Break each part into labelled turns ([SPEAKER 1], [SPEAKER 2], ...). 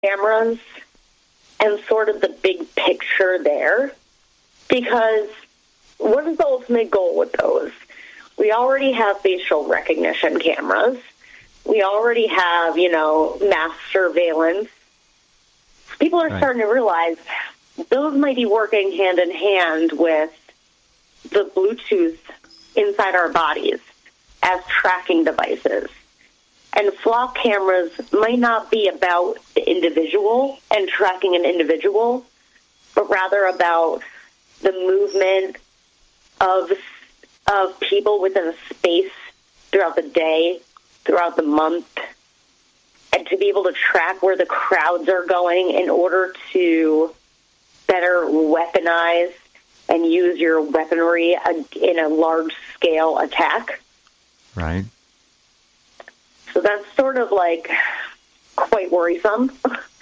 [SPEAKER 1] cameras and sort of the big picture there. Because what is the ultimate goal with those? We already have facial recognition cameras. We already have, mass surveillance. People are starting to realize those might be working hand in hand with the Bluetooth inside our bodies as tracking devices. And flock cameras might not be about the individual and tracking an individual, but rather about the movement of people within a space throughout the day, throughout the month, and to be able to track where the crowds are going in order to better weaponize and use your weaponry in a large-scale attack.
[SPEAKER 2] Right.
[SPEAKER 1] So that's sort of quite worrisome.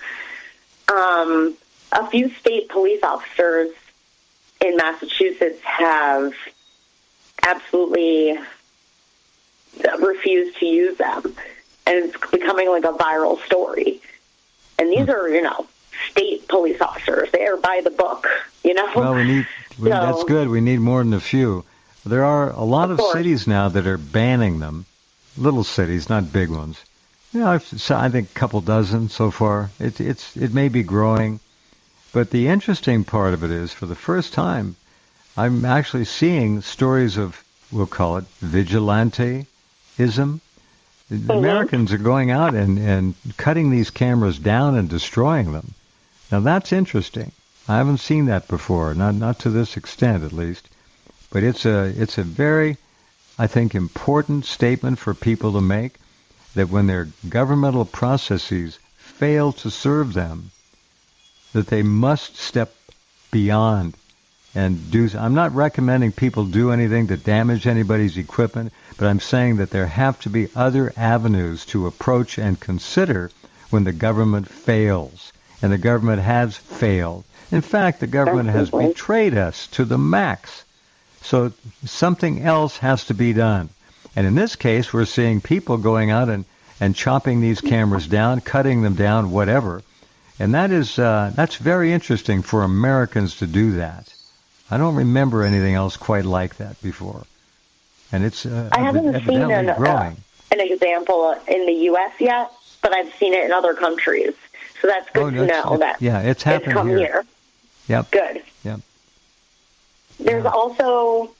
[SPEAKER 1] A few state police officers in Massachusetts have absolutely refused to use them. And it's becoming like a viral story. And these are, state police officers. They are by the book,
[SPEAKER 2] Well, that's good. We need more than a few. There are a lot of cities now that are banning them. Little cities, not big ones. I think a couple dozen so far. It may be growing. But the interesting part of it is, for the first time, I'm actually seeing stories of, we'll call it, vigilanteism. Mm-hmm. Americans are going out and cutting these cameras down and destroying them. Now, that's interesting. I haven't seen that before, not to this extent, at least. But it's a very, I think, important statement for people to make, that when their governmental processes fail to serve them, that they must step beyond and do. I'm not recommending people do anything to damage anybody's equipment, but I'm saying that there have to be other avenues to approach and consider when the government fails. And the government has failed. In fact, the government has betrayed us to the max. So something else has to be done. And in this case, we're seeing people going out and chopping these cameras down, cutting them down, whatever. And that's very interesting for Americans to do that. I don't remember anything else quite like that before. And it's
[SPEAKER 1] I haven't seen an example in the U.S. yet, but I've seen it in other countries. So that's good to know that
[SPEAKER 2] it's happened
[SPEAKER 1] here.
[SPEAKER 2] Yep.
[SPEAKER 1] Good.
[SPEAKER 2] Yep.
[SPEAKER 1] There's also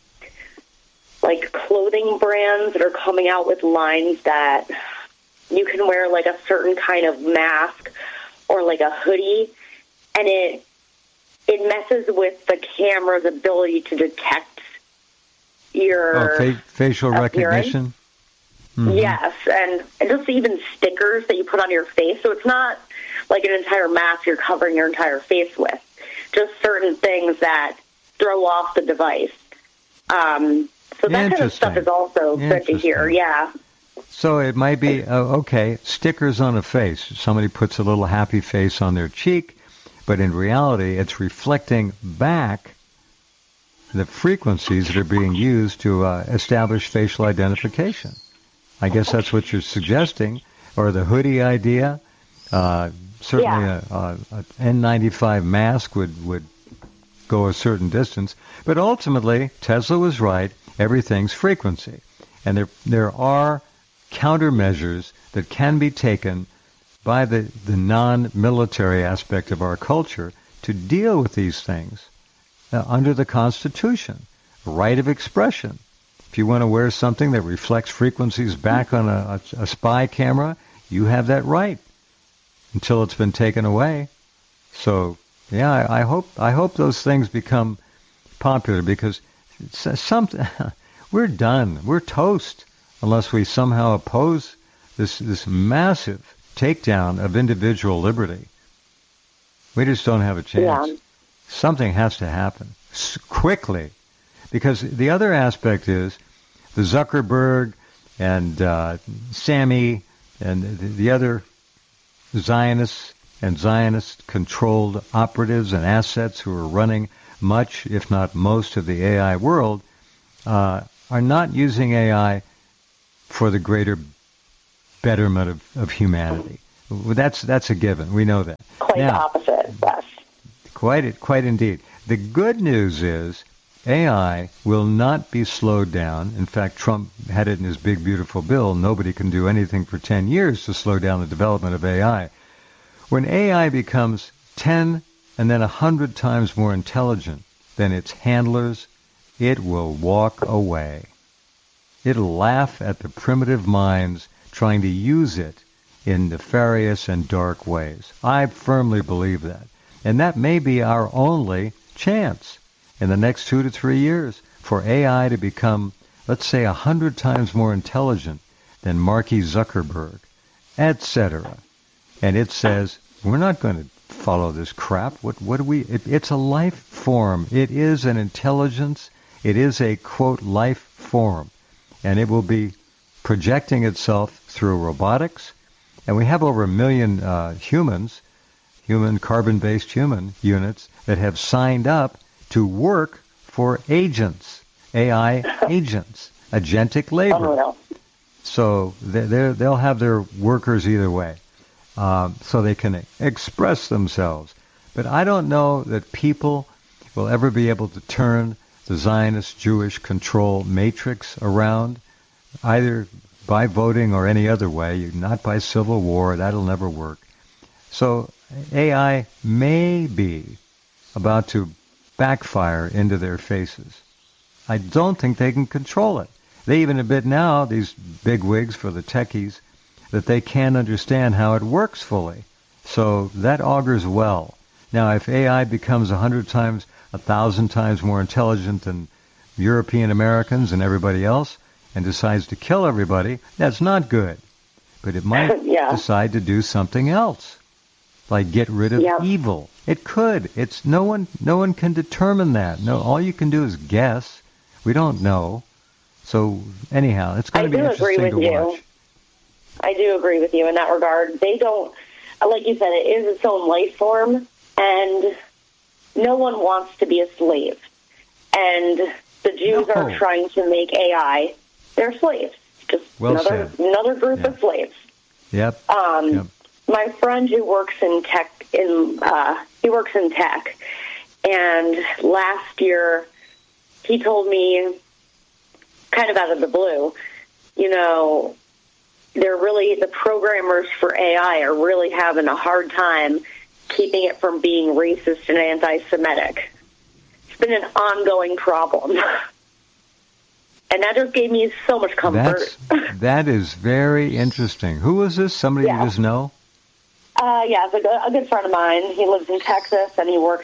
[SPEAKER 1] clothing brands that are coming out with lines that you can wear a certain kind of mask or a hoodie, and it messes with the camera's ability to detect your
[SPEAKER 2] facial recognition.
[SPEAKER 1] Mm-hmm. Yes, and just even stickers that you put on your face. So it's not like an entire mask you're covering your entire face with. Just certain things that throw off the device. So that kind of stuff is also good to hear. Yeah.
[SPEAKER 2] So it might be, stickers on a face. Somebody puts a little happy face on their cheek, but in reality, it's reflecting back the frequencies that are being used to establish facial identification. I guess that's what you're suggesting, or the hoodie idea. Certainly an N95 mask would go a certain distance. But ultimately, Tesla was right. Everything's frequency. And there are countermeasures that can be taken by the non-military aspect of our culture to deal with these things under the Constitution. Right of expression. If you want to wear something that reflects frequencies back on a spy camera, you have that right until it's been taken away. So, I hope those things become popular, because we're done. We're toast unless we somehow oppose this massive takedown of individual liberty. We just don't have a chance. Yeah. Something has to happen quickly, because the other aspect is the Zuckerberg and Sammy and the other Zionists and Zionist-controlled operatives and assets who are running much, if not most, of the AI world are not using AI for the greater betterment of humanity. That's a given. We know that.
[SPEAKER 1] Quite the opposite, yes.
[SPEAKER 2] Quite indeed. The good news is AI will not be slowed down. In fact, Trump had it in his big, beautiful bill. Nobody can do anything for 10 years to slow down the development of AI. When AI becomes 10 and then 100 times more intelligent than its handlers, it will walk away. It'll laugh at the primitive minds trying to use it in nefarious and dark ways. I firmly believe that. And that may be our only chance in the next 2 to 3 years for AI to become, let's say, 100 times more intelligent than Marky Zuckerberg, etc. And it says, we're not going to follow this crap. What do we? It's a life form. It is an intelligence. It is a, quote, life form. And it will be projecting itself through robotics. And we have over 1 million human carbon-based human units that have signed up to work for agents, AI agents, agentic labor.
[SPEAKER 1] Unreal.
[SPEAKER 2] So they'll have their workers either way, so they can express themselves. But I don't know that people will ever be able to turn the Zionist Jewish control matrix around, either by voting or any other way, not by civil war. That'll never work. So AI may be about to backfire into their faces. I don't think they can control it. They even admit now, these bigwigs for the techies, that they can't understand how it works fully. So that augurs well. Now, if AI becomes 100 times, 1,000 times more intelligent than European Americans and everybody else and decides to kill everybody, that's not good. But it might decide to do something else, like get rid of evil. It could. It's no one can determine that. No, all you can do is guess. We don't know. So anyhow, it's going to be interesting to watch.
[SPEAKER 1] I do agree with you in that regard. They don't, like you said, it is its own life form, and no one wants to be a slave. And the Jews are trying to make AI their slaves. Just another group of slaves.
[SPEAKER 2] Yep.
[SPEAKER 1] My friend who works in tech, he works in tech, and last year he told me, kind of out of the blue, the programmers for AI are really having a hard time keeping it from being racist and anti-Semitic. It's been an ongoing problem. And that just gave me so much comfort.
[SPEAKER 2] That is very interesting. Who was this? Somebody you just know?
[SPEAKER 1] It's a good friend of mine. He lives in Texas, and he works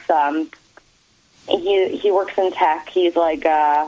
[SPEAKER 1] he works in tech. He's like an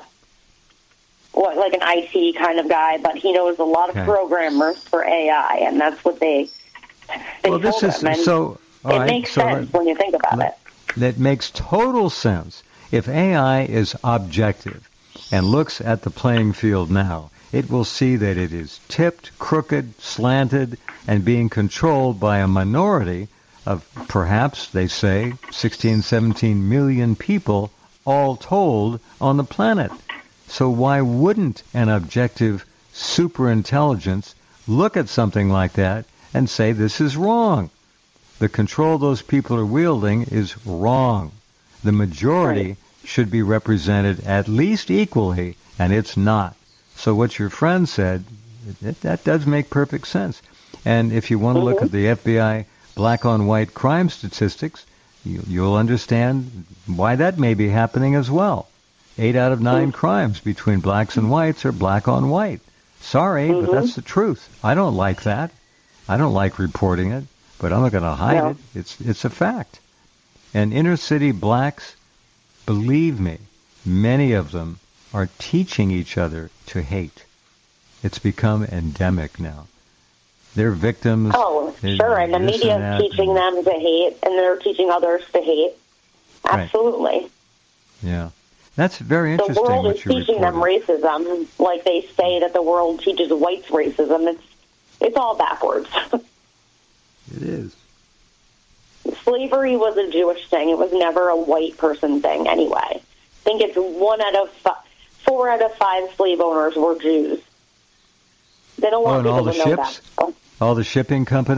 [SPEAKER 1] IT kind of guy, but he knows a lot of programmers for AI, and that's what they told him. It makes sense when you think about it.
[SPEAKER 2] That makes total sense. If AI is objective and looks at the playing field now, it will see that it is tipped, crooked, slanted, and being controlled by a minority of perhaps, they say, 16, 17 million people all told on the planet. So why wouldn't an objective superintelligence look at something like that and say this is wrong? The control those people are wielding is wrong. The majority should be represented at least equally, and it's not. So what your friend said, that does make perfect sense. And if you want to look at the FBI black-on-white crime statistics, you'll understand why that may be happening as well. 8 out of 9 crimes between blacks and whites are black on white. Sorry, but that's the truth. I don't like that. I don't like reporting it, but I'm not going to hide it. It's a fact. And inner city blacks, believe me, many of them are teaching each other to hate. It's become endemic now. They're victims.
[SPEAKER 1] Oh, sure, and the media is teaching them to hate, and they're teaching others to hate. Absolutely.
[SPEAKER 2] Right. Yeah. That's very interesting.
[SPEAKER 1] The world is teaching them racism, like they say that the world teaches whites racism. It's all backwards.
[SPEAKER 2] It is.
[SPEAKER 1] Slavery was a Jewish thing. It was never a white person thing anyway. I think it's 4 out of 5 slave owners were Jews. They don't want people to know that.
[SPEAKER 2] All the shipping companies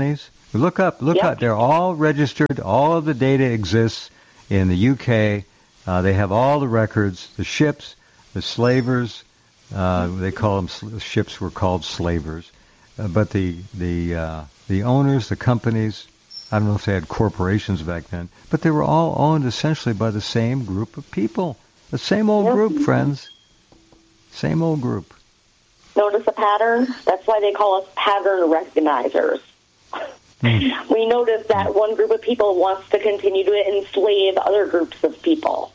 [SPEAKER 2] Look up. They're all registered. All of the data exists in the UK. They have all the records. The ships, the slavers. They call them ships were called slavers, but the owners, the companies. I don't know if they had corporations back then, but they were all owned essentially by the same group of people. The same old group, friends. Same old group.
[SPEAKER 1] Notice the pattern? That's why they call us pattern recognizers. We notice that one group of people wants to continue to enslave other groups of people.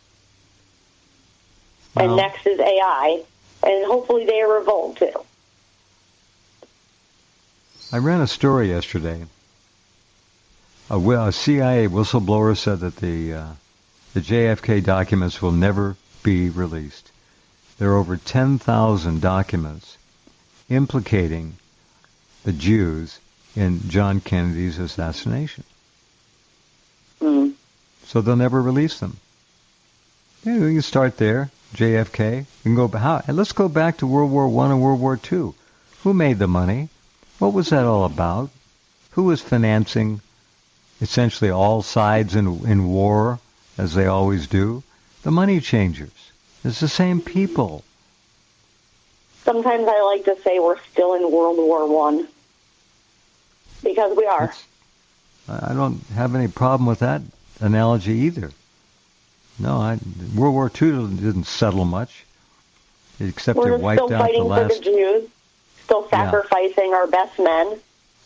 [SPEAKER 1] Well, and next is AI, and hopefully they revolt too.
[SPEAKER 2] I ran a story yesterday. A CIA whistleblower said that the JFK documents will never be released. There are over 10,000 documents implicating the Jews in John Kennedy's assassination.
[SPEAKER 1] Mm.
[SPEAKER 2] So they'll never release them. Yeah, we can start there. JFK. We can go. Let's go back to World War I and World War II. Who made the money? What was that all about? Who was financing essentially all sides in war, as they always do? The money changers. It's the same people.
[SPEAKER 1] Sometimes I like to say we're still in World War I. Because we are.
[SPEAKER 2] I don't have any problem with that analogy either. No, World War II didn't settle much, except it wiped out the last. We're still fighting for the Jews,
[SPEAKER 1] still sacrificing our best men.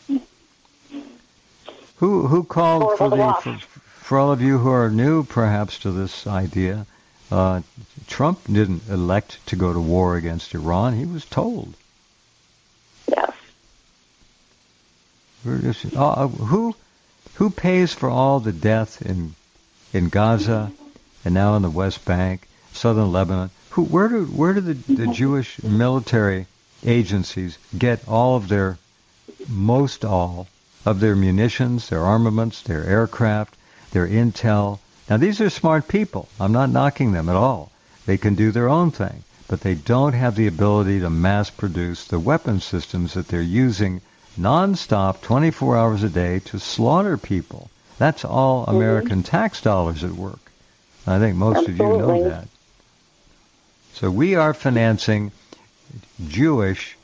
[SPEAKER 2] Who called for all of you who are new, perhaps, to this idea? Trump didn't elect to go to war against Iran. He was told.
[SPEAKER 1] Yes.
[SPEAKER 2] Who pays for all the death in Gaza and now in the West Bank, southern Lebanon? Where do the Jewish military agencies get all of their munitions, their armaments, their aircraft, their intel? Now, these are smart people. I'm not knocking them at all. They can do their own thing, but they don't have the ability to mass produce the weapon systems that they're using nonstop, 24 hours a day, to slaughter people. That's all American tax dollars at work. I think most of you know that. So we are financing Jewish.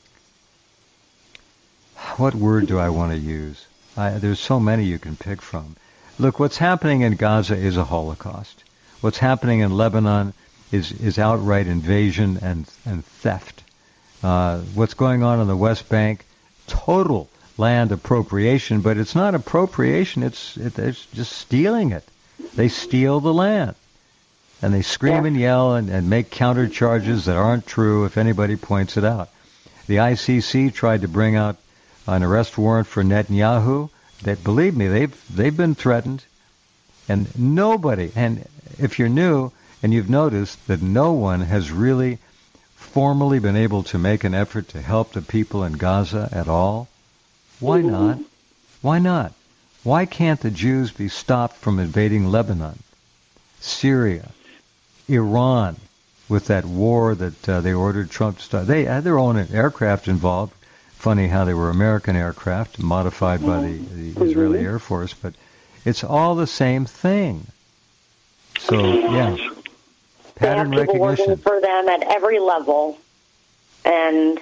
[SPEAKER 2] What word do I want to use? There's so many you can pick from. Look, what's happening in Gaza is a Holocaust. What's happening in Lebanon is outright invasion and theft. What's going on in the West Bank, total land appropriation, but it's not appropriation, it's just stealing it. They steal the land. And they scream and yell and make counter charges that aren't true if anybody points it out. The ICC tried to bring out an arrest warrant for Netanyahu. Believe me, they've been threatened. And nobody, and if you're new and you've noticed that no one has really formally been able to make an effort to help the people in Gaza at all, why not? Why not? Why can't the Jews be stopped from invading Lebanon, Syria, Iran, with that war that they ordered Trump to start? They had their own aircraft involved. Funny how they were American aircraft modified by the Israeli Air Force, but it's all the same thing. So, yeah. Pattern
[SPEAKER 1] they have people
[SPEAKER 2] recognition.
[SPEAKER 1] Working for them at every level, and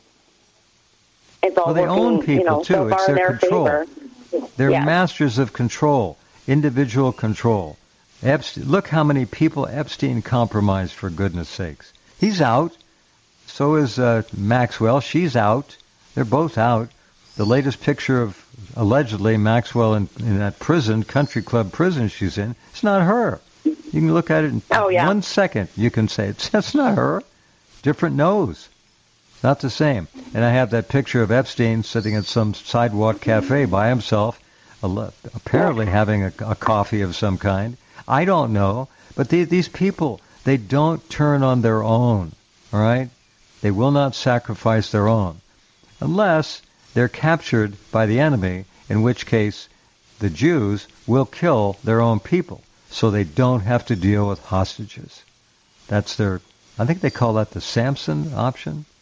[SPEAKER 1] it's all
[SPEAKER 2] they own people, too.
[SPEAKER 1] So far
[SPEAKER 2] it's
[SPEAKER 1] in
[SPEAKER 2] their control.
[SPEAKER 1] Favor.
[SPEAKER 2] They're masters of control, individual control. Look how many people Epstein compromised, for goodness sakes. He's out. So is Maxwell. She's out. They're both out. The latest picture of, allegedly, Maxwell in that prison, country club prison she's in, it's not her. You can look at it in 1 second. You can say, that's not her. Different nose. Not the same. And I have that picture of Epstein sitting at some sidewalk cafe by himself, apparently having a coffee of some kind. I don't know. But these people, they don't turn on their own. All right? They will not sacrifice their own. Unless they're captured by the enemy, in which case the Jews will kill their own people so they don't have to deal with hostages. That's I think they call that the Samson option.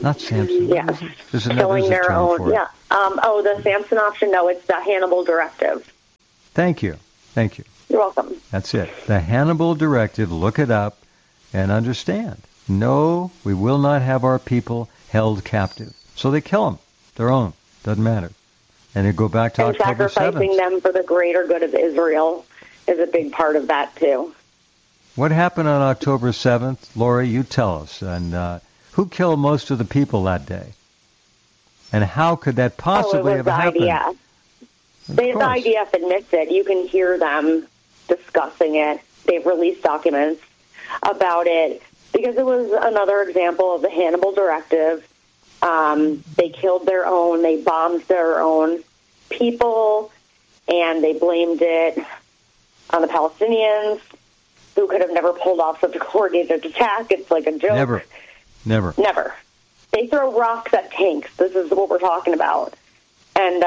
[SPEAKER 2] Not Samson.
[SPEAKER 1] Yeah.
[SPEAKER 2] There's
[SPEAKER 1] Killing
[SPEAKER 2] a
[SPEAKER 1] their
[SPEAKER 2] term
[SPEAKER 1] own.
[SPEAKER 2] for it.
[SPEAKER 1] Yeah. The Samson option. No, it's the Hannibal Directive.
[SPEAKER 2] Thank you.
[SPEAKER 1] You're welcome.
[SPEAKER 2] That's it. The Hannibal Directive. Look it up and understand. No, we will not have our people held captive. So they kill them. Their own. Doesn't matter. And they go back to October 7th.
[SPEAKER 1] And sacrificing them for the greater good of Israel is a big part of that, too.
[SPEAKER 2] What happened on October 7th? Lori, you tell us. And who killed most of the people that day? And how could that possibly have happened?
[SPEAKER 1] IDF. The IDF admits it. You can hear them discussing it. They've released documents about it because it was another example of the Hannibal Directive. They killed their own. They bombed their own people, and they blamed it on the Palestinians, who could have never pulled off such a coordinated attack. It's like a joke. Never. They throw rocks at tanks. This is what we're talking about. And,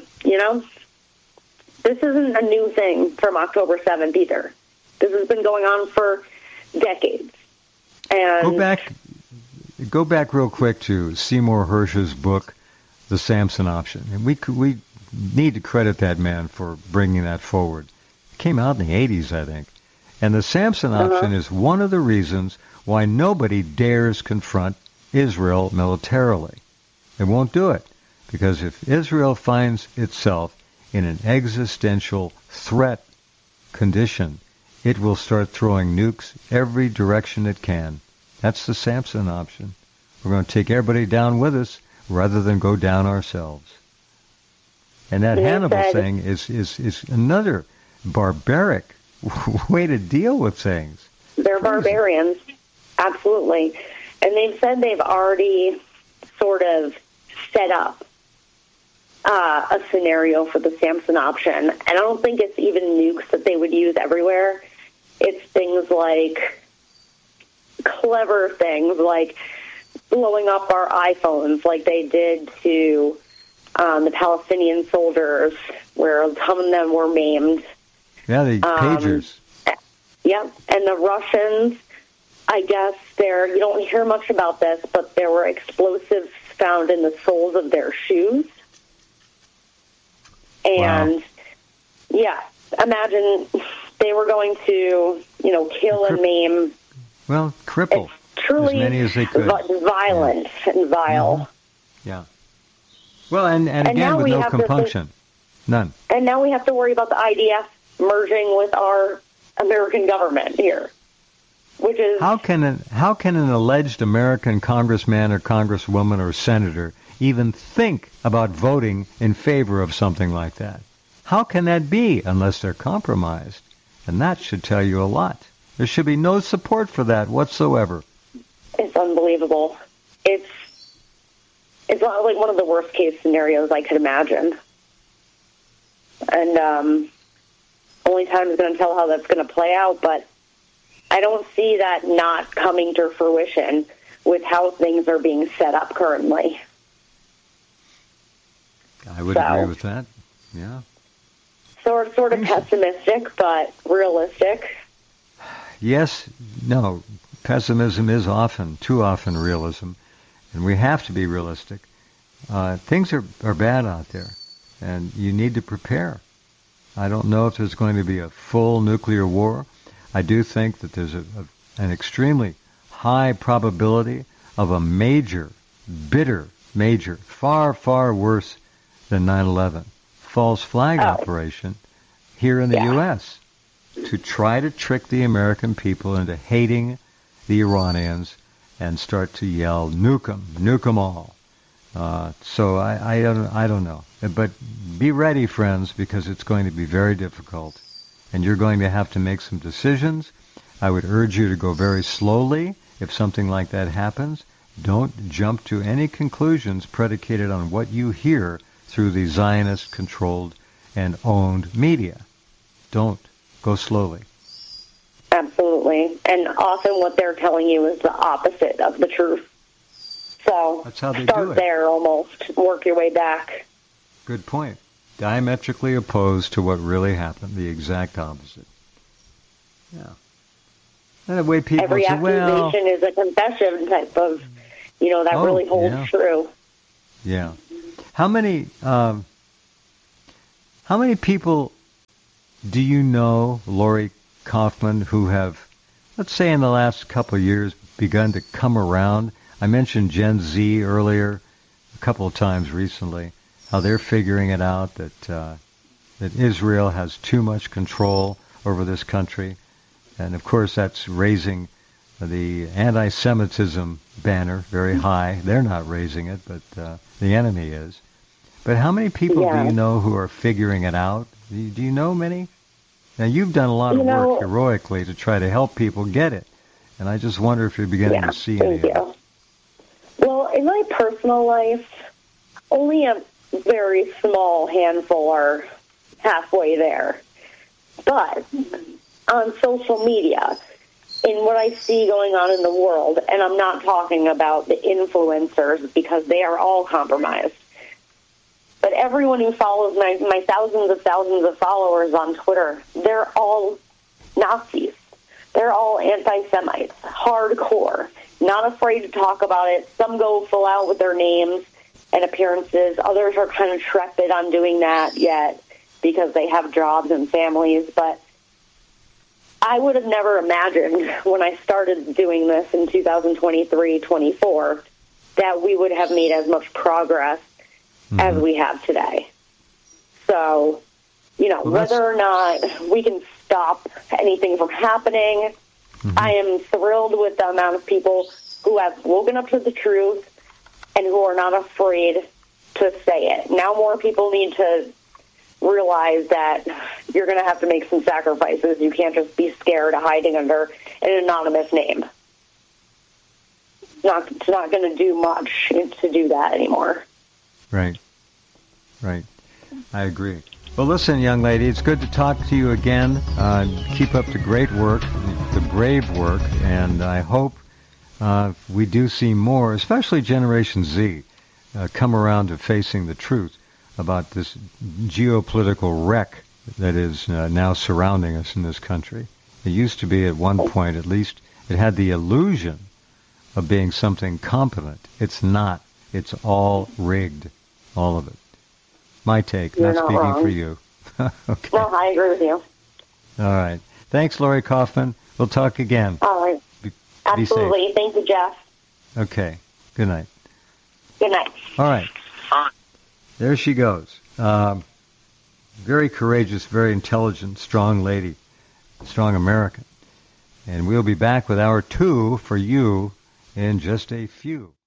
[SPEAKER 1] this isn't a new thing from October 7th either. This has been going on for decades. And
[SPEAKER 2] Go back real quick to Seymour Hersh's book, The Samson Option. And we need to credit that man for bringing that forward. It came out in the 80s, I think. And the Samson option is one of the reasons why nobody dares confront Israel militarily. They won't do it. Because if Israel finds itself in an existential threat condition, it will start throwing nukes every direction it can. That's the Samson option. We're going to take everybody down with us rather than go down ourselves. And that Hannibal thing is another barbaric way to deal with things.
[SPEAKER 1] They're barbarians, absolutely. And they've said they've already sort of set up a scenario for the Samson option. And I don't think it's even nukes that they would use everywhere. It's things like clever things like blowing up our iPhones like they did to the Palestinian soldiers, where some of them were maimed.
[SPEAKER 2] Yeah, the pagers.
[SPEAKER 1] Yep, and the Russians, I guess you don't hear much about this, but there were explosives found in the soles of their shoes. And, imagine they were going to, kill and maim.
[SPEAKER 2] Well, cripple
[SPEAKER 1] truly
[SPEAKER 2] as many as they could.
[SPEAKER 1] Violent and vile.
[SPEAKER 2] Mm-hmm. Yeah. Well, and again, with no compunction. None.
[SPEAKER 1] And now we have to worry about the IDF merging with our American government here, which is...
[SPEAKER 2] How can an alleged American congressman or congresswoman or senator even think about voting in favor of something like that? How can that be unless they're compromised? And that should tell you a lot. There should be no support for that whatsoever.
[SPEAKER 1] It's unbelievable. It's like one of the worst case scenarios I could imagine. And only time is going to tell how that's going to play out, but I don't see that not coming to fruition with how things are being set up currently.
[SPEAKER 2] I would agree with that. Yeah.
[SPEAKER 1] So we're sort of pessimistic, but realistic.
[SPEAKER 2] Yes, no. Pessimism is too often realism, and we have to be realistic. Things are bad out there, and you need to prepare. I don't know if there's going to be a full nuclear war. I do think that there's an extremely high probability of a major, bitter, far, far worse than 9/11 false flag operation here in the U.S. to try to trick the American people into hating the Iranians and start to yell, nuke them all. So I don't know. But be ready, friends, because it's going to be very difficult. And you're going to have to make some decisions. I would urge you to go very slowly if something like that happens. Don't jump to any conclusions predicated on what you hear through the Zionist-controlled and owned media. Don't. Go slowly.
[SPEAKER 1] Absolutely. And often what they're telling you is the opposite of the truth. So
[SPEAKER 2] that's how they
[SPEAKER 1] start
[SPEAKER 2] do it.
[SPEAKER 1] There almost. Work your way back.
[SPEAKER 2] Good point. Diametrically opposed to what really happened. The exact opposite. Yeah. And the way people
[SPEAKER 1] every
[SPEAKER 2] say,
[SPEAKER 1] accusation is a confession type of, that really holds true.
[SPEAKER 2] Yeah. How many people do you know, Lori Kaufman, who have, let's say in the last couple of years, begun to come around? I mentioned Gen Z earlier a couple of times recently, how they're figuring it out that Israel has too much control over this country. And of course that's raising the anti-Semitism banner very high. They're not raising it, but the enemy is. But how many people do you know who are figuring it out? Do you know many? Now, you've done a lot of work heroically to try to help people get it. And I just wonder if you're beginning to see any of it.
[SPEAKER 1] Well, in my personal life, only a very small handful are halfway there. But on social media, in what I see going on in the world, and I'm not talking about the influencers because they are all compromised, but everyone who follows my thousands of followers on Twitter, they're all Nazis. They're all anti-Semites, hardcore, not afraid to talk about it. Some go full out with their names and appearances. Others are kind of trepid on doing that yet because they have jobs and families. But I would have never imagined when I started doing this in 2023-24 that we would have made as much progress as we have today. So, whether or not we can stop anything from happening, I am thrilled with the amount of people who have woken up to the truth and who are not afraid to say it. Now more people need to realize that you're going to have to make some sacrifices. You can't just be scared of hiding under an anonymous name. It's not going to do much to do that anymore.
[SPEAKER 2] Right. I agree. Well, listen, young lady, it's good to talk to you again. Keep up the great work, the brave work, and I hope we do see more, especially Generation Z, come around to facing the truth about this geopolitical wreck that is now surrounding us in this country. It used to be at one point, at least, it had the illusion of being something competent. It's not. It's all rigged, all of it. My take, not speaking for you. Okay.
[SPEAKER 1] No, I agree with you.
[SPEAKER 2] All right. Thanks, Lori Kaufman. We'll talk again.
[SPEAKER 1] All right. Absolutely.
[SPEAKER 2] Be safe.
[SPEAKER 1] Thank you, Jeff.
[SPEAKER 2] Okay. Good night.
[SPEAKER 1] Good night.
[SPEAKER 2] All right. There she goes. Very courageous, very intelligent, strong lady, strong American. And we'll be back with hour 2 for you in just a few.